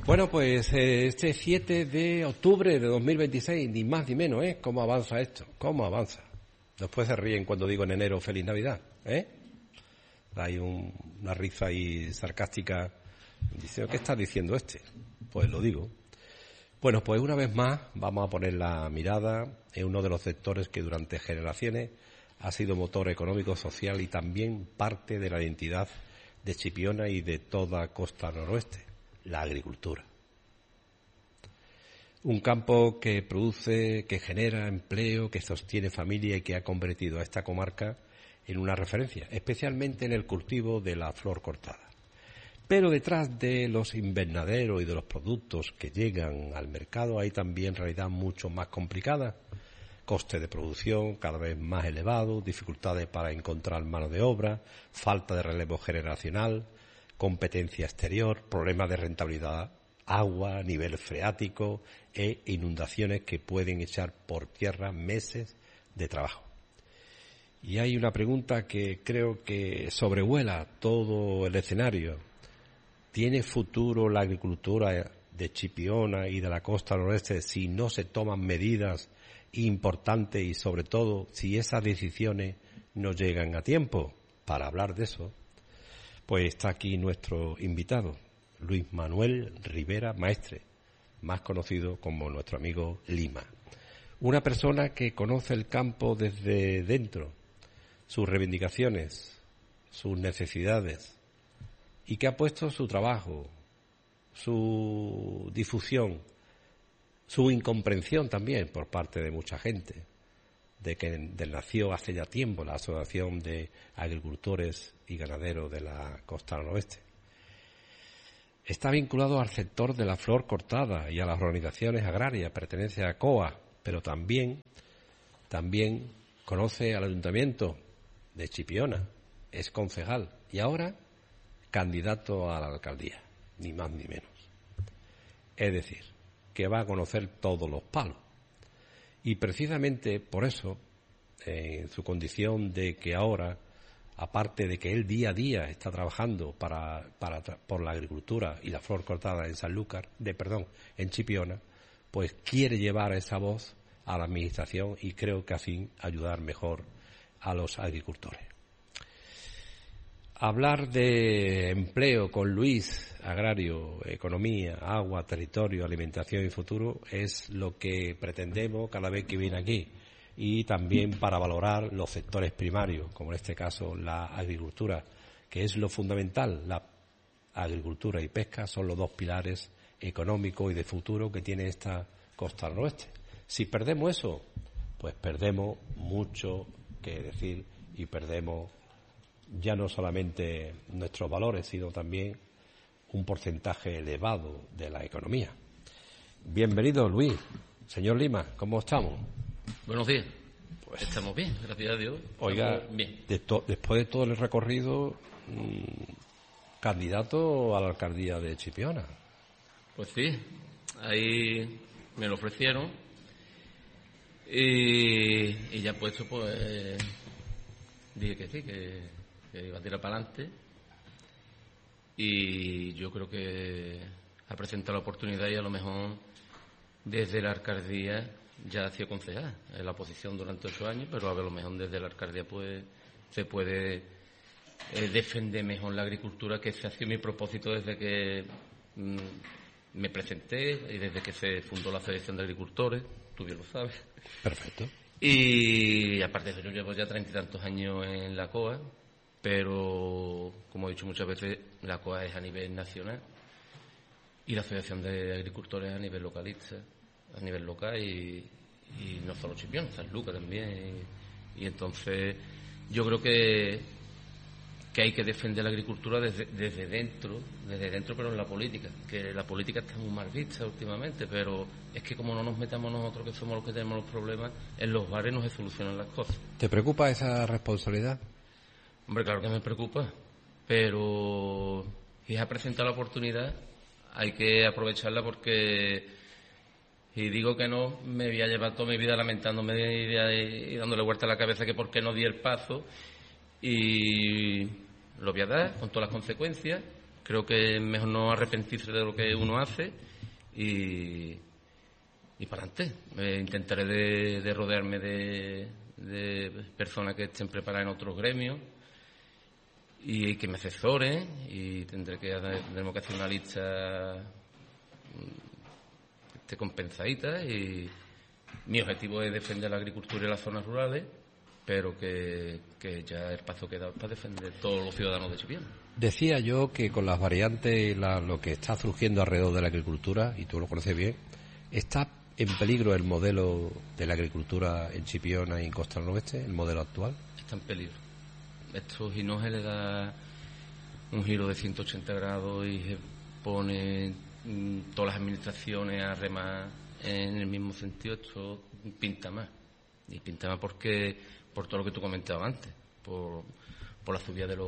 Bueno, pues este 7 de octubre de 2026, ni más ni menos, ¿eh? ¿Cómo avanza esto? ¿Cómo avanza? Después se ríen cuando digo en enero Feliz Navidad, ¿eh? Hay una risa ahí sarcástica diciendo, ¿qué está diciendo este? Pues lo digo. Bueno, pues una vez más vamos a poner la mirada en uno de los sectores que durante generaciones ha sido motor económico, social y también parte de la identidad de Chipiona y de toda costa noroeste, la agricultura. Un campo que produce, que genera empleo, que sostiene familia y que ha convertido a esta comarca en una referencia, especialmente en el cultivo de la flor cortada. Pero detrás de los invernaderos y de los productos que llegan al mercado hay también realidad mucho más complicada. Coste de producción cada vez más elevado, dificultades para encontrar mano de obra, falta de relevo generacional, competencia exterior, problemas de rentabilidad, agua, nivel freático e inundaciones que pueden echar por tierra meses de trabajo. Y hay una pregunta que creo que sobrevuela todo el escenario. ¿Tiene futuro la agricultura de Chipiona y de la costa noroeste si no se toman medidas importantes y, sobre todo, si esas decisiones no llegan a tiempo? Para hablar de eso, pues está aquí nuestro invitado, Luis Manuel Rivera Maestre, más conocido como nuestro amigo Lima. Una persona que conoce el campo desde dentro, sus reivindicaciones, sus necesidades, y que ha puesto su trabajo, su difusión, su incomprensión también por parte de mucha gente, de que nació hace ya tiempo la Asociación de Agricultores y Ganaderos de la Costa Noroeste. Está vinculado al sector de la flor cortada y a las organizaciones agrarias, pertenece a COA, pero también conoce al Ayuntamiento de Chipiona, es concejal y ahora candidato a la alcaldía, ni más ni menos. Es decir, que va a conocer todos los palos. Y precisamente por eso, en su condición de que ahora, aparte de que él día a día está trabajando por la agricultura y la flor cortada en Chipiona, pues quiere llevar esa voz a la administración y creo que así ayudar mejor a los agricultores. Hablar de empleo con Luis, agrario, economía, agua, territorio, alimentación y futuro es lo que pretendemos cada vez que viene aquí. Y también para valorar los sectores primarios, como en este caso la agricultura, que es lo fundamental. La agricultura y pesca son los dos pilares económicos y de futuro que tiene esta costa noroeste. Si perdemos eso, pues perdemos mucho que decir y perdemos ya no solamente nuestros valores, sino también un porcentaje elevado de la economía. Bienvenido, Luis. Señor Lima, ¿cómo estamos? Buenos días. Pues estamos bien, gracias a Dios. Oiga, bien. Después de todo el recorrido, candidato a la alcaldía de Chipiona. Pues sí, ahí me lo ofrecieron y ya puesto, pues dije que sí, que iba a tirar para adelante, y yo creo que ha presentado la oportunidad y a lo mejor desde la alcaldía ya ha sido concejal en la oposición durante 8 años, pero a lo mejor desde la alcaldía pues se puede defender mejor la agricultura, que ese ha sido mi propósito desde que me presenté y desde que se fundó la Federación de Agricultores, tú bien lo sabes. Perfecto. Y aparte de eso, yo llevo ya 30 y tantos años en la COA, pero como he dicho muchas veces, la COA es a nivel nacional y la Federación de Agricultores a nivel localista, a nivel local, y no solo Chipiona, San Lucas también, y entonces yo creo que hay que defender la agricultura desde dentro, pero en la política, que la política está muy mal vista últimamente, pero es que como no nos metamos nosotros, que somos los que tenemos los problemas, en los bares no se solucionan las cosas. ¿Te preocupa esa responsabilidad? Hombre, claro que me preocupa, pero si se ha presentado la oportunidad, hay que aprovecharla, porque si digo que no, me voy a llevar toda mi vida lamentándome y dándole vuelta a la cabeza que por qué no di el paso, y lo voy a dar con todas las consecuencias, creo que es mejor no arrepentirse de lo que uno hace y para adelante. Intentaré de rodearme de personas que estén preparadas en otros gremios y que me asesoren, y tenemos que hacer una lista que esté compensadita, y mi objetivo es defender la agricultura y las zonas rurales, pero que ya el paso que he dado es para defender todos los ciudadanos de Chipiona. Decía yo que con las variantes, lo que está surgiendo alrededor de la agricultura, y tú lo conoces bien, está en peligro el modelo de la agricultura en Chipiona y en Costa del Noroeste, el modelo actual. Está en peligro. Esto Hinoje le da un giro de 180 grados y se pone todas las administraciones a remar en el mismo sentido. Esto pinta más. Y pinta más porque por todo lo que tú comentabas antes, por la subida de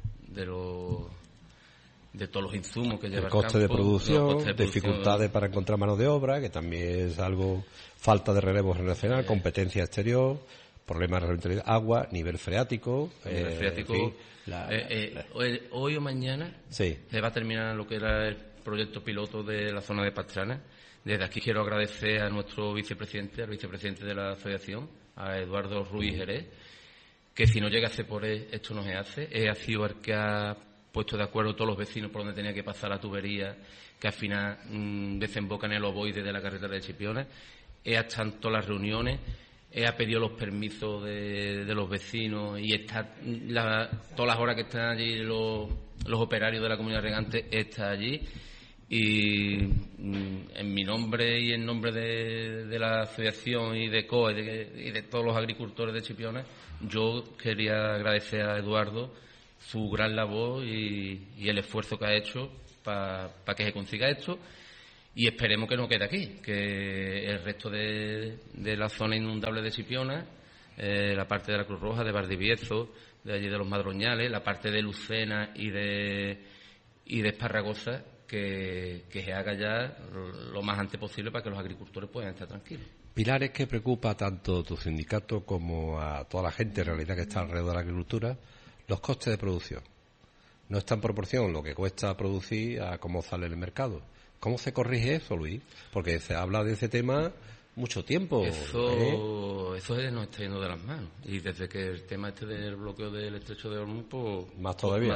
todos los insumos que lleva el coste el campo, de producción, de dificultades para encontrar mano de obra, que también es algo, falta de relevo generacional, competencia exterior, problemas de rentabilidad, agua, nivel freático. En fin, hoy o mañana sí, se va a terminar lo que era el proyecto piloto de la zona de Pastrana. Desde aquí quiero agradecer a nuestro vicepresidente, al vicepresidente de la asociación, a Eduardo Ruiz Jerez, que si no llega a ser por él, esto no se hace. Ha sido el que ha puesto de acuerdo todos los vecinos por donde tenía que pasar la tubería, que al final desemboca en el ovoide de la carretera de Chipiona. Ha estado en todas las reuniones, ha pedido los permisos de los vecinos, y está todas las horas que están allí los operarios de la comunidad regante, está allí. Y en mi nombre y en nombre de la asociación y de COE y de todos los agricultores de Chipiona, yo quería agradecer a Eduardo su gran labor y el esfuerzo que ha hecho para que se consiga esto, y esperemos que no quede aquí, que el resto de la zona inundable de Chipiona, la parte de la Cruz Roja, de Valdivieso, de allí de los Madroñales, la parte de Lucena y de Esparragosa, que se haga ya lo más antes posible para que los agricultores puedan estar tranquilos. Pilares que preocupa tanto tu sindicato como a toda la gente en realidad que está alrededor de la agricultura, los costes de producción. No está en proporción lo que cuesta producir a cómo sale el mercado. ¿Cómo se corrige eso, Luis? Porque se habla de ese tema mucho tiempo. Eso nos está yendo de las manos. Y desde que el tema del bloqueo del estrecho de Hormuz, pues más todavía.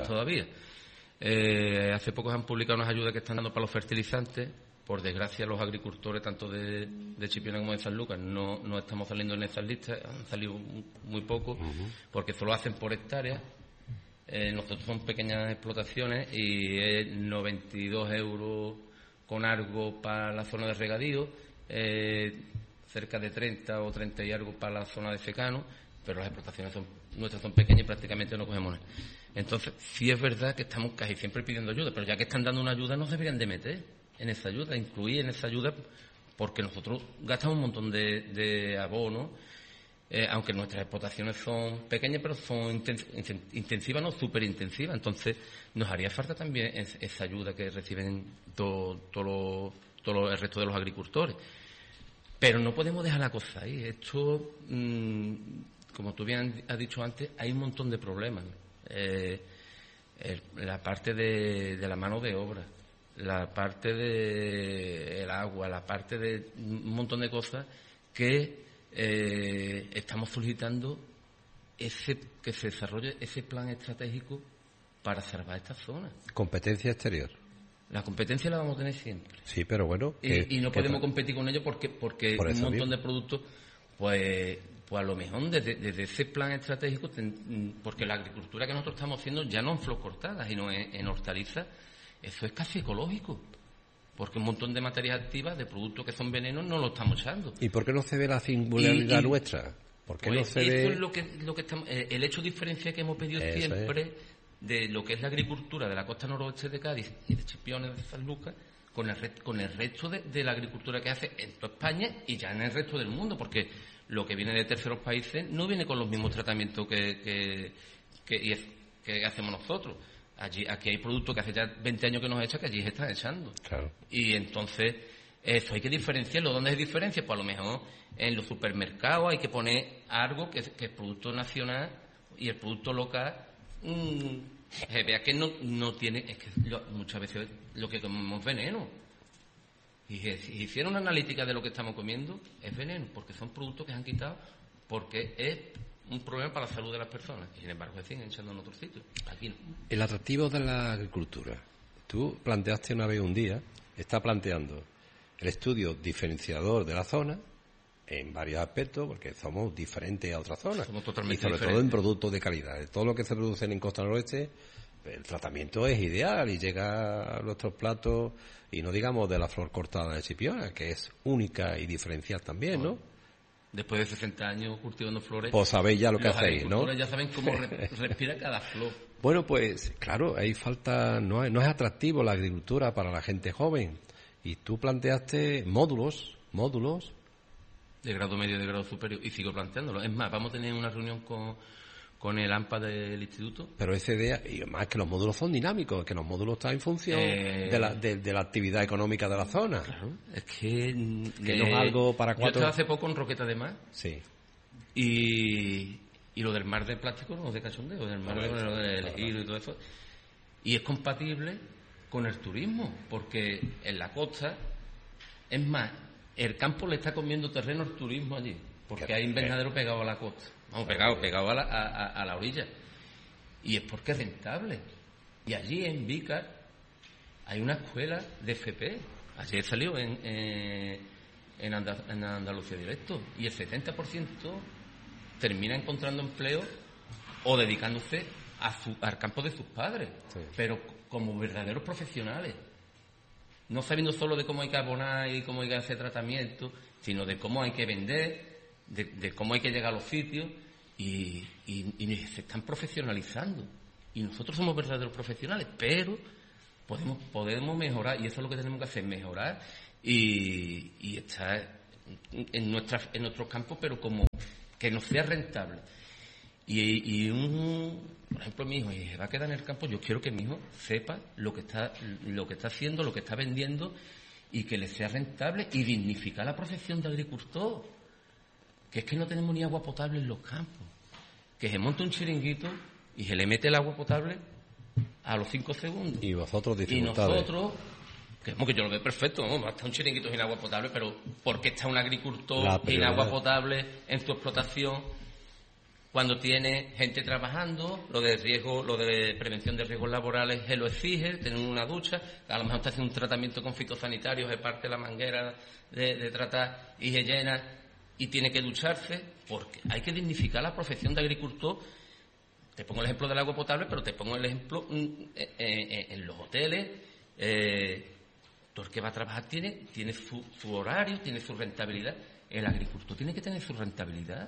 Hace poco han publicado unas ayudas que están dando para los fertilizantes. Por desgracia, los agricultores, tanto de Chipiona como de Sanlúcar, no estamos saliendo en esas listas, han salido muy poco, porque solo hacen por hectárea. Nosotros son pequeñas explotaciones y es 92 euros con algo para la zona de regadío, cerca de 30 o 30 y algo para la zona de secano, pero las explotaciones nuestras son pequeñas y prácticamente no cogemos nada. Entonces, sí es verdad que estamos casi siempre pidiendo ayuda, pero ya que están dando una ayuda, nos deberían de meter en esa ayuda, incluir en esa ayuda, porque nosotros gastamos un montón de abono, aunque nuestras explotaciones son pequeñas, pero son intensivas, no súper intensivas. Entonces, nos haría falta también esa ayuda que reciben todo el resto de los agricultores. Pero no podemos dejar la cosa ahí. Esto, como tú bien has dicho antes, hay un montón de problemas. La parte de la mano de obra, la parte del agua, la parte de un montón de cosas que estamos solicitando que se desarrolle ese plan estratégico para salvar esta zona. Competencia exterior. La competencia la vamos a tener siempre. Sí, pero bueno. Y no podemos competir con ellos porque un montón de productos, pues a lo mejor desde ese plan estratégico, porque la agricultura que nosotros estamos haciendo ya no en flor cortada, sino en hortalizas, eso es casi ecológico. Porque un montón de materias activas, de productos que son venenos, no lo estamos echando. ¿Y por qué no se ve la singularidad nuestra? ¿Por qué no se ve? Eso es lo que estamos, el hecho diferencia que hemos pedido siempre de lo que es la agricultura de la costa noroeste de Cádiz y de Chipiona y de Sanlúcar con el resto de la agricultura que hace en toda España y ya en el resto del mundo, porque lo que viene de terceros países no viene con los mismos tratamientos que hacemos nosotros. Aquí hay productos que hace ya 20 años que nos echan, que allí se están echando. Claro. Y entonces, eso hay que diferenciarlo. ¿Dónde hay diferencia? Pues a lo mejor en los supermercados hay que poner algo que es producto nacional y el producto local, Vea que no tiene, es que muchas veces lo que comemos es veneno. Y si hicieron una analítica de lo que estamos comiendo, es veneno, porque son productos que se han quitado, porque es un problema para la salud de las personas. Y sin embargo, se siguen echando en otros sitios. Aquí no. El atractivo de la agricultura. Tú planteaste una vez un día, está planteando el estudio diferenciador de la zona en varios aspectos, porque somos diferentes a otras zonas. Somos totalmente y sobre diferentes. todo en productos de calidad. De todo lo que se produce en Costa Noroeste, el tratamiento es ideal y llega a nuestros platos, y no digamos de la flor cortada de Chipiona, que es única y diferencial también, ¿no? Después de 60 años cultivando flores, Pues sabéis ya lo que los hacéis, ¿no? agricultores ya saben cómo respira cada flor. Bueno, pues claro, ahí falta, no es atractivo la agricultura para la gente joven. Y tú planteaste módulos, De grado medio y de grado superior, y sigo planteándolo. Es más, vamos a tener una reunión con el AMPA del instituto. pero esa idea, y más que los módulos son dinámicos, que los módulos están en función de la actividad económica de la zona. Claro, es que no es algo para Yo cuatro. estaba hace poco en Roqueta de Mar, Sí. y lo del mar de plástico no es de cachondeo, del mar del giro y todo eso. Y es compatible con el turismo, porque en la costa, es más, el campo le está comiendo terreno al turismo allí, porque hay invernadero pegado a la costa, vamos, pegado a la orilla, y es porque es rentable. Y allí en Vícar hay una escuela de FP, ayer salió en Andalucía Directo, y el 70% termina encontrando empleo o dedicándose al campo de sus padres, Sí. pero como verdaderos profesionales, no sabiendo solo de cómo hay que abonar y cómo hay que hacer tratamiento, sino de cómo hay que vender, de cómo hay que llegar a los sitios, y se están profesionalizando. Y nosotros somos verdaderos profesionales, pero podemos mejorar, y eso es lo que tenemos que hacer, mejorar y estar en nuestros campos, pero como que nos sea rentable. Por ejemplo, mi hijo, y se va a quedar en el campo, yo quiero que mi hijo sepa lo que está haciendo, lo que está vendiendo, y que le sea rentable, y dignificar la profesión de agricultor. Que es que no tenemos ni agua potable en los campos. Que se monta un chiringuito y se le mete el agua potable a los 5 segundos. Y vosotros Y dificultades. nosotros, que yo lo veo perfecto, ¿no? Hasta un chiringuito sin agua potable, pero ¿por qué está un agricultor La sin prioridad. agua potable en su explotación cuando tiene gente trabajando? Lo de riesgo, lo de prevención de riesgos laborales, se lo exige, tener una ducha, a lo mejor está haciendo un tratamiento con fitosanitarios, se parte la manguera de tratar y se llena y tiene que ducharse, porque hay que dignificar la profesión de agricultor. Te pongo el ejemplo del agua potable, pero te pongo el ejemplo en los hoteles. Todo el que va a trabajar tiene su horario, tiene su rentabilidad. El agricultor tiene que tener su rentabilidad.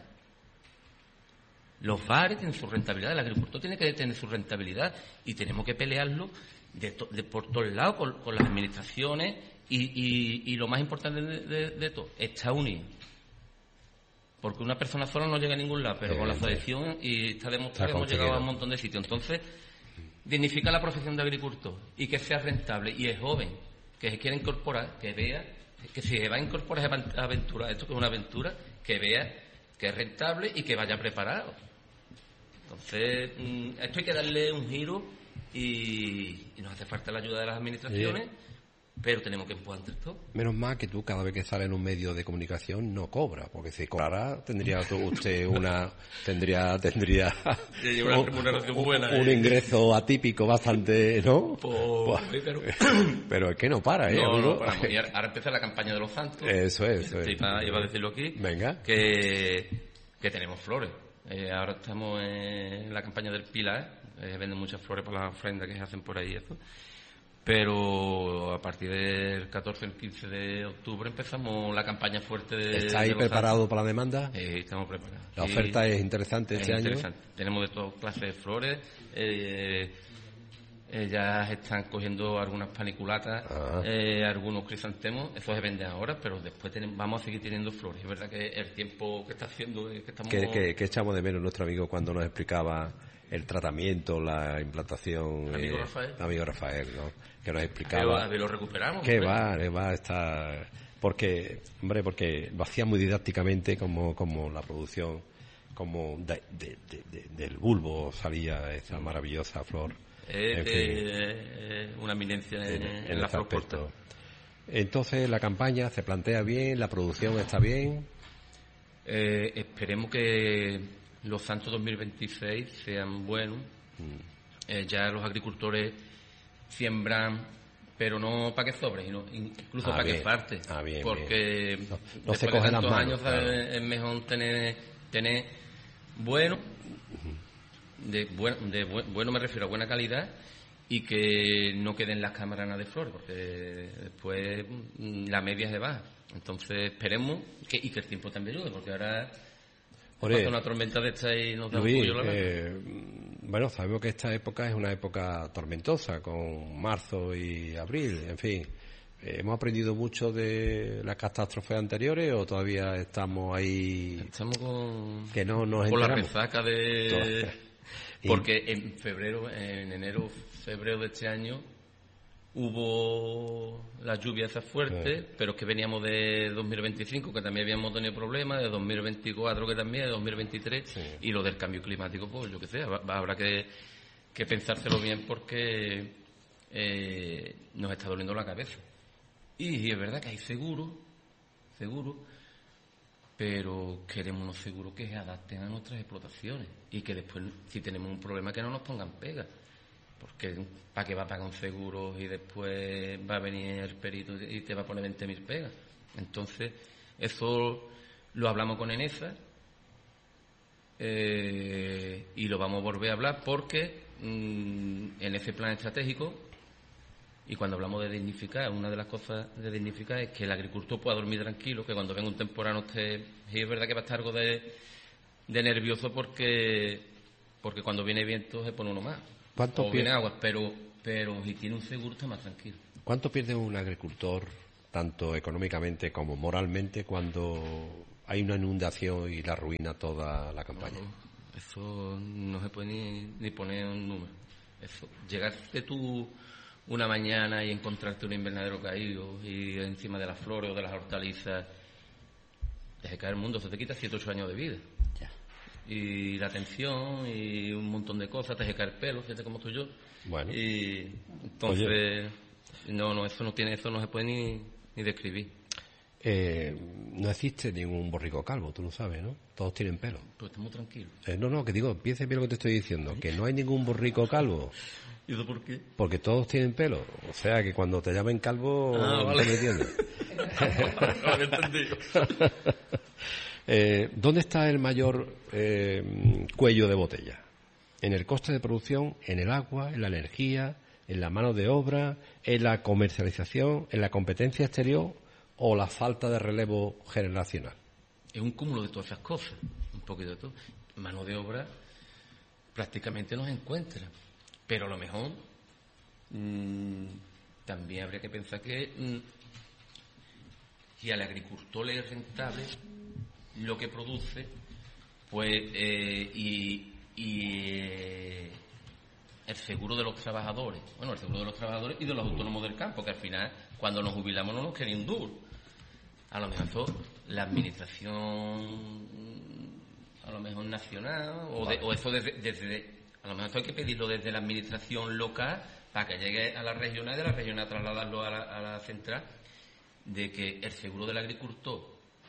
Los bares tienen su rentabilidad, el agricultor tiene que tener su rentabilidad, y tenemos que pelearlo por todos lados, con las administraciones, y lo más importante de todo, está unido. Porque una persona sola no llega a ningún lado, pero con la asociación, y está demostrado que hemos llegado a un montón de sitios. Entonces, dignifica la profesión de agricultor, y que sea rentable, y es joven, que se quiera incorporar, que vea que si se va a incorporar a esa aventura, esto que es una aventura, que vea que es rentable y que vaya preparado. Entonces, esto hay que darle un giro, y nos hace falta la ayuda de las administraciones, pero tenemos que empujar entre todos. Menos mal que tú, cada vez que sale en un medio de comunicación, no cobra, porque si cobrara tendría usted una remuneración buena, un ingreso atípico bastante, ¿no? Pero es que no para, ¿eh? no paramos. Y ahora empieza la campaña de los santos. Eso es. Iba a decirlo aquí. Venga. Que tenemos flores. Ahora estamos en la campaña del Pilar. Venden muchas flores para las ofrendas que se hacen por ahí, eso. Pero a partir del 14 al 15 de octubre empezamos la campaña fuerte de... ¿Estáis preparados para la demanda? Estamos preparados. La oferta es interesante este año. Tenemos de todas clases de flores. Ya están cogiendo algunas paniculatas, algunos crisantemos. Eso se vende ahora, pero después vamos a seguir teniendo flores. Es verdad que el tiempo que está haciendo es que estamos... ¿Qué echamos de menos nuestro amigo cuando nos explicaba el tratamiento, la implantación? Amigo Rafael, ¿no? Que nos explicaba... A ver, lo recuperamos. Que va a estar... Porque lo hacía muy didácticamente, como la producción, como del bulbo salía esa maravillosa flor. En fin, una eminencia en la este flor corta. aspecto. Entonces, la campaña se plantea bien, la producción está bien. Esperemos que los santos 2026 sean buenos. Ya los agricultores siembran, pero no para que sobre, sino incluso para que falte. Bien, porque bien. No después se de cogen las tantos manos, años, claro. es mejor tener bueno, bueno me refiero a buena calidad, y que no queden las cámaras nada de flores, porque después la media se baja. Entonces esperemos que el tiempo también ayude, porque ahora pasa una tormenta de esta y nos da un Luis, pollo la bueno, sabemos que esta época es una época tormentosa, con marzo y abril, en fin. ¿Hemos aprendido mucho de las catástrofes anteriores o todavía estamos ahí? Estamos con la resaca de... Porque en enero, febrero de este año hubo la lluvia esa fuerte, pero es que veníamos de 2025, que también habíamos tenido problemas, de 2024 que también, de 2023, y lo del cambio climático, pues yo qué sé, habrá que pensárselo bien, porque nos está doliendo la cabeza. Y es verdad que hay seguro, pero queremos unos seguros que se adapten a nuestras explotaciones y que después, si tenemos un problema, que no nos pongan pegas. Porque ¿para qué va a pagar un seguro y después va a venir el perito y te va a poner 20.000 pegas? Entonces, eso lo hablamos con Enesa y lo vamos a volver a hablar, porque en ese plan estratégico, y cuando hablamos de dignificar, una de las cosas de dignificar es que el agricultor pueda dormir tranquilo, que cuando venga un temporal no esté... Y es verdad que va a estar algo de nervioso, porque cuando viene viento se pone uno más. O viene agua, pero si tiene un seguro está más tranquilo. ¿Cuánto pierde un agricultor, tanto económicamente como moralmente, cuando hay una inundación y la arruina toda la campaña? Eso no se puede ni poner un número. Eso, llegarte tú una mañana y encontrarte un invernadero caído y encima de las flores o de las hortalizas, deje caer el mundo, se te quita 7 o 8 años de vida. Ya. Y la atención y un montón de cosas, te deje caer el pelo, fíjate como estoy yo. Bueno. Y entonces, no, eso no se puede ni describir. No existe ningún borrico calvo, tú lo sabes, ¿no? Todos tienen pelo. Pues estamos tranquilos. No, que digo, piensa bien lo que te estoy diciendo, que no hay ningún borrico calvo. ¿Y eso por qué? Porque todos tienen pelo. O sea, que cuando te llamen calvo, vale. ¿te me entiendes? Vale, entendido. ¿Dónde está el mayor cuello de botella? ¿En el coste de producción, en el agua, en la energía, en la mano de obra, en la comercialización, en la competencia exterior o la falta de relevo generacional? Es un cúmulo de todas esas cosas, un poquito de todo. Mano de obra prácticamente no se encuentra, pero a lo mejor también habría que pensar que si al agricultor le es rentable lo que produce, pues y el seguro de los trabajadores, el seguro de los trabajadores y de los autónomos del campo, que al final cuando nos jubilamos no nos queda un duro. A lo mejor la administración, a lo mejor nacional, o eso desde a lo mejor hay que pedirlo desde la administración local para que llegue a la regional y de la regional trasladarlo a la central, de que el seguro del agricultor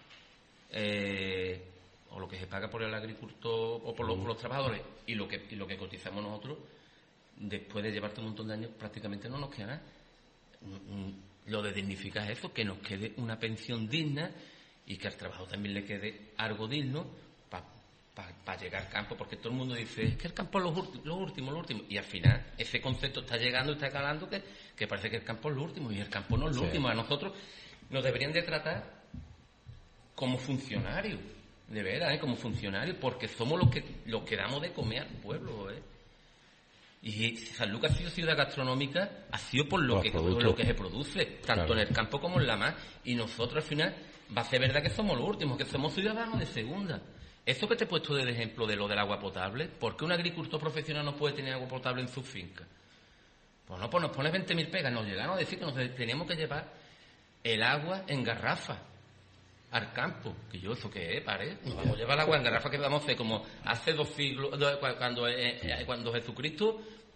o lo que se paga por el agricultor o por los trabajadores y lo que cotizamos nosotros, después de llevarte un montón de años, prácticamente no nos queda nada. Lo de dignificar es eso, que nos quede una pensión digna y que al trabajador también le quede algo digno para llegar al campo, porque todo el mundo dice, es que el campo es lo último, y al final ese concepto está llegando y está calando, que parece que el campo es lo último, y el campo no es lo último. A nosotros nos deberían de tratar como funcionarios, de veras, como funcionarios, porque somos los que damos de comer al pueblo, Y Sanlúcar ha sido ciudad gastronómica, ha sido por lo que se produce, tanto en el campo como en la mar. Y nosotros al final va a ser verdad que somos los últimos, que somos ciudadanos de segunda. Eso que te he puesto de ejemplo de lo del agua potable, ¿por qué un agricultor profesional no puede tener agua potable en su finca? Pues no, pues nos pones 20.000 pegas, nos llegaron a decir que nos teníamos que llevar el agua en garrafa al campo. Que yo, ¿eso qué es? Nos vamos a llevar el agua en garrafa, que vamos a hacer como hace 2 siglos, cuando Jesucristo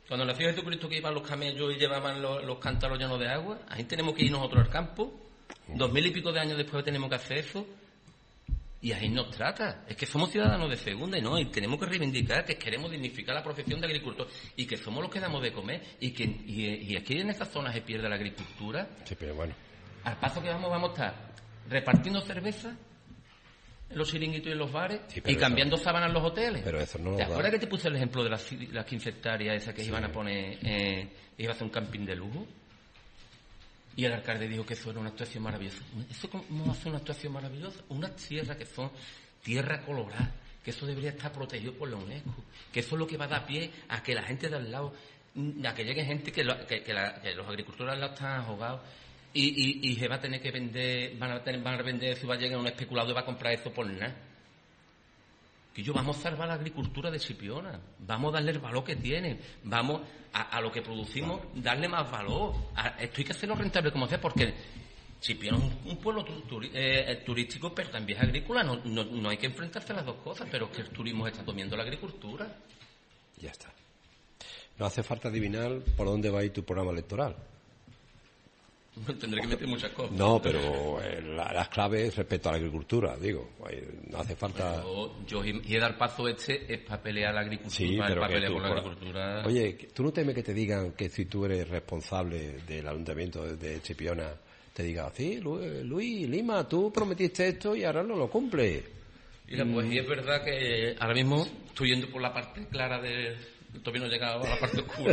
Cuando nació Jesucristo, que iban los camellos y llevaban los cántaros llenos de agua, ahí tenemos que ir nosotros al campo, 2000 y pico de años después tenemos que hacer eso, y ahí nos trata. Es que somos ciudadanos de segunda y tenemos que reivindicar que queremos dignificar la profesión de agricultor y que somos los que damos de comer y aquí en esas zonas se pierde la agricultura. Sí, pero bueno. Al paso que vamos a estar repartiendo cerveza en los chiringuitos y en los bares y cambiando sábanas en los hoteles. Pero eso no. ¿Te acuerdas que te puse el ejemplo de las 15 hectáreas esas que iban a poner, iba a hacer un camping de lujo? Y el alcalde dijo que eso era una actuación maravillosa. ¿Eso cómo va a ser una actuación maravillosa? Unas tierras que son tierra colorada, que eso debería estar protegido por la UNESCO, que eso es lo que va a dar pie a que la gente de al lado, a que llegue gente que los agricultores al lado están ahogados y se va a tener que vender, van a vender eso y va a llegar un especulador y va a comprar eso por nada. Que vamos a salvar la agricultura de Chipiona, vamos a darle el valor que tiene, vamos a lo que producimos, darle más valor. Esto hay que hacerlo rentable como sea, porque Chipiona es un pueblo turístico, pero también es agrícola. No hay que enfrentarse a las dos cosas, pero es que el turismo está comiendo la agricultura. Ya está. No hace falta adivinar por dónde va a ir tu programa electoral. Tendré que meter muchas cosas. No, pero las claves respecto a la agricultura, digo, no hace falta. Yo y dar paso es para pelear la agricultura. Sí, pero para pelear por la agricultura. Oye, ¿tú no temes que te digan que si tú eres responsable del ayuntamiento de Chipiona, te diga, sí, Luis Lima, tú prometiste esto y ahora no lo cumples? Mira, pues y es verdad que ahora mismo estoy yendo por la parte clara todavía no he llegado a la parte oscura.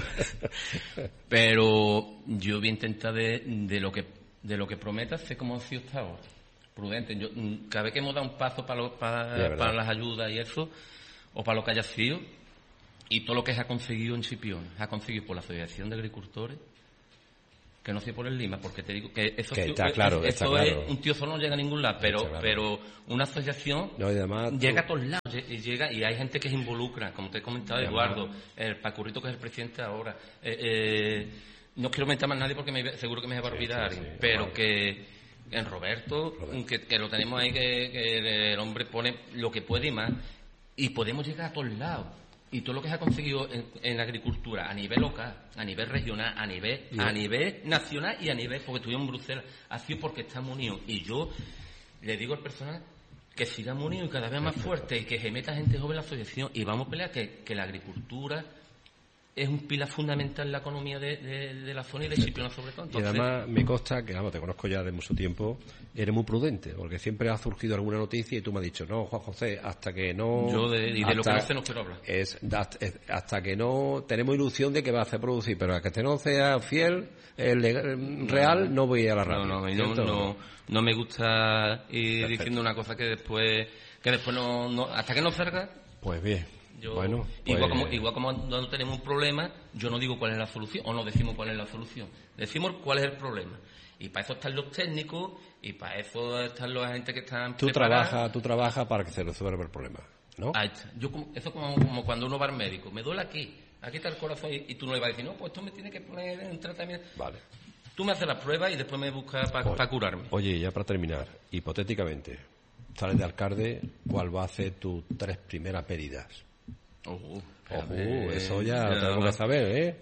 Pero yo voy a intentar de lo que prometa ser como ha sido hasta ahora. Prudente. Cada vez que hemos dado un paso para las ayudas y eso, o para lo que haya sido, y todo lo que se ha conseguido en Chipiona, se ha conseguido por la Asociación de Agricultores, que no sea por el Lima, porque te digo que eso está claro. Es un tío solo no llega a ningún lado, pero una asociación llega a todos lados y hay gente que se involucra, como te he comentado, Eduardo, el Pacurrito, que es el presidente ahora. No quiero mentar más a nadie porque seguro que me va a olvidar, pero que en Roberto. Que lo tenemos ahí, que el hombre pone lo que puede y más, y podemos llegar a todos lados. Y todo lo que se ha conseguido en la agricultura a nivel local, a nivel regional, a nivel nacional y a nivel, porque estuvimos en Bruselas, ha sido porque estamos unidos. Y yo le digo al personal que sigamos unidos y cada vez más fuerte, y que se meta gente joven en la asociación, y vamos a pelear que la agricultura es un pilar fundamental en la economía de la zona y de Chipiona sobre todo. Entonces, y además me consta que, te conozco ya de mucho tiempo, eres muy prudente, porque siempre ha surgido alguna noticia y tú me has dicho, no, Juan José, hasta que no... Yo de lo que no sé no quiero hablar. Hasta que no tenemos ilusión de que va a hacer producir, pero hasta que no sea fiel, real, no voy a la radio. No me gusta ir diciendo una cosa que después no hasta que no salga. Pues bien. Bueno, pues... igual como no tenemos un problema, yo no digo cuál es la solución, o no decimos cuál es la solución, decimos cuál es el problema. Y para eso están los técnicos, y para eso están los agentes que están preparados. Tú trabajas para que se resuelva el problema, ¿no? Ahí está. Eso como cuando uno va al médico, me duele aquí está el corazón, y tú no le vas a decir, no, pues esto me tiene que poner en tratamiento. Vale. Tú me haces las pruebas y después me buscas para curarme. Oye, ya para terminar, hipotéticamente, sales de alcalde, ¿cuál va a ser tus 3 primeras medidas? Eso ya lo tengo que saber, ¿eh?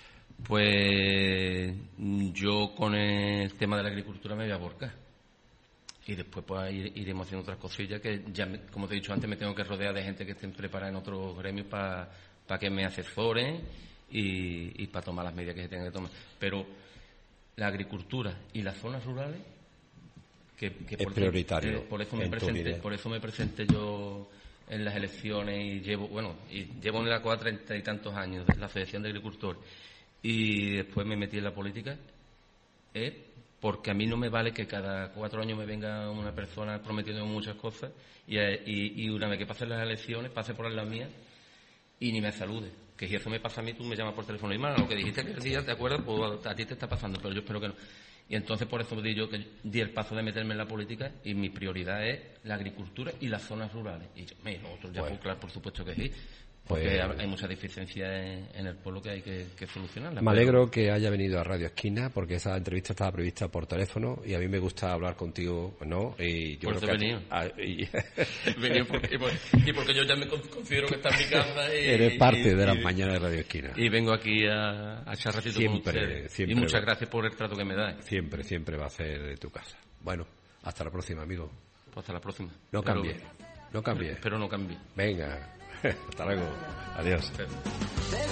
Pues yo con el tema de la agricultura me voy a volcar. Y después pues iremos haciendo otras cosillas que ya, como te he dicho antes, me tengo que rodear de gente que estén preparada en otros gremios para que me asesoren y para tomar las medidas que se tengan que tomar. Pero la agricultura y las zonas rurales que es prioritario. Por eso me presenté yo en las elecciones y llevo en la COA 30 y tantos años, la Asociación de Agricultores, y después me metí en la política, porque a mí no me vale que cada 4 años me venga una persona prometiendo muchas cosas y una vez que pasen las elecciones, pase por las mías y ni me salude. Que si eso me pasa a mí, tú me llamas por teléfono y lo que dijiste aquel día, ¿te acuerdas? Pues a ti te está pasando, pero yo espero que no. Y entonces por eso di el paso de meterme en la política, y mi prioridad es la agricultura y las zonas rurales. Y lo otro ya claro, por supuesto que sí, Porque hay muchas deficiencias en el pueblo que hay que solucionarlas. Me alegro que haya venido a Radio Esquina, porque esa entrevista estaba prevista por teléfono y a mí me gusta hablar contigo, ¿no? Y yo por eso he venido. Venido porque yo ya me considero que está en mi casa. Eres parte de las mañanas de Radio Esquina. Y vengo aquí a echar ratito con ustedes. Y muchas gracias por el trato que me dais. Siempre va a ser de tu casa. Bueno, hasta la próxima, amigo. Pues hasta la próxima. No cambie. Espero no cambie. Venga. Hasta luego. Adiós.